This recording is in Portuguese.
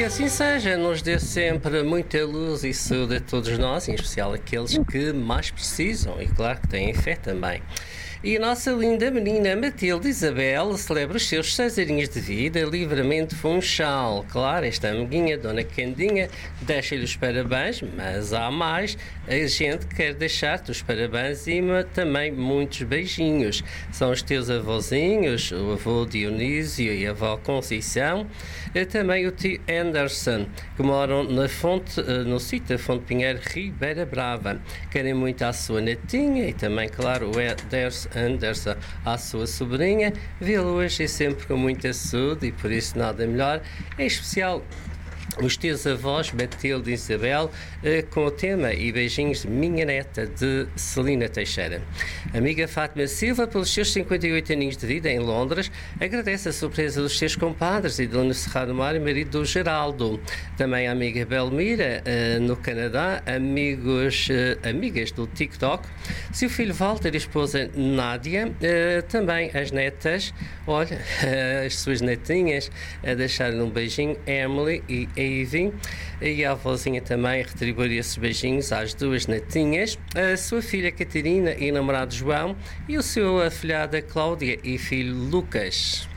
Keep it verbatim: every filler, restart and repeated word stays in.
que assim seja, nos dê sempre muita luz e saúde a todos nós, em especial aqueles que mais precisam e, claro, que têm fé também. E a nossa linda menina Matilde Isabel celebra os seus seis aninhos de vida, livremente funchal. Claro, esta amiguinha, Dona Candinha, deixa-lhe os parabéns, mas há mais. A gente quer deixar-te os parabéns e também muitos beijinhos. São os teus avózinhos, o avô Dionísio e a avó Conceição, e também o tio Anderson, que moram na fonte, no sítio da Fonte Pinheiro, Ribeira Brava. Querem muito à sua netinha e também, claro, o Ederson Anderson à sua sobrinha. Vê-lo hoje e sempre com muita saúde e por isso nada melhor. Em especial os teus avós, Matilde e Isabel, eh, com o tema E Beijinhos de Minha Neta, de Celina Teixeira. Amiga Fátima Silva, pelos seus cinquenta e oito aninhos de vida em Londres, agradece a surpresa dos seus compadres e Dona Serrado Mar e marido do Geraldo. Também a amiga Belmira, eh, no Canadá, amigos, eh, amigas do TikTok, seu filho Walter e esposa Nádia, eh, também as netas, olha, as suas netinhas, a deixar-lhe um beijinho, Emily e Evie, e a avózinha também retribuir esses beijinhos às duas netinhas, a sua filha Catarina e o namorado João, e o seu afilhada Cláudia e filho Lucas.